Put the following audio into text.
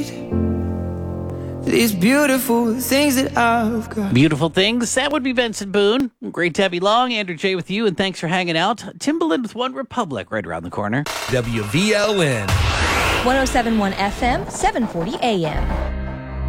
These beautiful things that I've got. Beautiful things. That would be Benson Boone. Great to have you along. Andrew J. with you, and thanks for hanging out. Timbaland with One Republic right around the corner. WVLN. 107.1 FM, 740 AM.